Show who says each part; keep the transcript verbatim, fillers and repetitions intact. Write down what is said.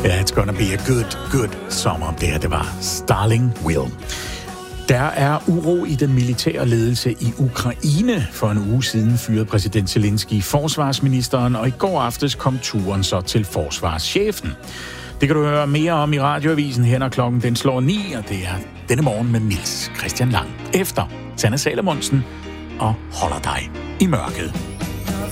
Speaker 1: Yeah, it's gonna be a good, good summer. Det her, det var Starling Will. Der er uro i den militære ledelse i Ukraine. For en uge siden fyrede præsident Zelensky forsvarsministeren, og i går aftes kom turen så til forsvarschefen. Det kan du høre mere om i radioavisen her, når klokken den slår ni, og det er denne morgen med Niels Christian Lang. Efter Sanne Salomonsen og Holder dig i mørket.